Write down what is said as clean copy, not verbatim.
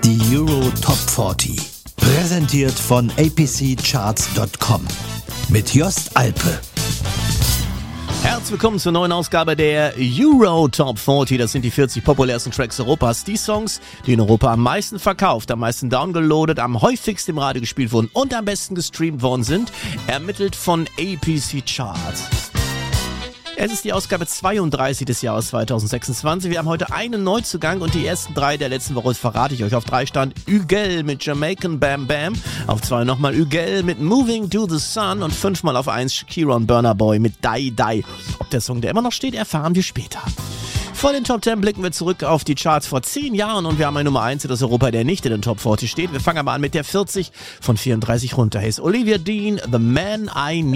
Die Euro Top 40. Präsentiert von apccharts.com. Mit Jost Alpe. Herzlich willkommen zur neuen Ausgabe der Euro Top 40. Das sind die 40 populärsten Tracks Europas. Die Songs, die in Europa am meisten verkauft, am meisten downgeloadet, am häufigsten im Radio gespielt wurden und am besten gestreamt worden sind. Ermittelt von APC Charts. Es ist die Ausgabe 32 des Jahres 2026. Wir haben heute einen Neuzugang und die ersten 3 der letzten Woche verrate ich euch. Auf 3 stand Ügel mit Jamaican Bam Bam. Auf 2 nochmal Ügel mit Moving to the Sun und 5-mal auf 1 Shakira und Burna Boy mit Die Die. Ob der Song, der immer noch steht, erfahren wir später. Vor den Top 10 blicken wir zurück auf die Charts vor 10 Jahren und wir haben eine Nummer 1 aus Europa, der nicht in den Top 40 steht. Wir fangen aber an mit der 40 von 34 runter. Hier ist Olivia Dean, The Man I Need.